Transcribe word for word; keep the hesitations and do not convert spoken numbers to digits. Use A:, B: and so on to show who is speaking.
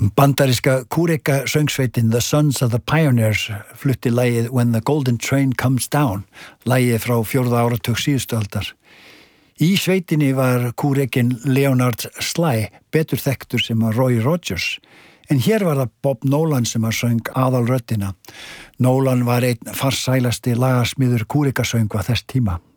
A: Bandaríska kúreka söngsveitin The Sons of the Pioneers flutti lagið When the Golden Train Comes Down, lagið frá fjórða áratug síðustu aldar. Í sveitinni var kúrekin Leonard Sly, betur þekktur sem Roy Rogers, en hér var það Bob Nolan sem að söng aðalröddina. Nolan var einn farsælasti lagasmiður kúrekasöngva þess tíma.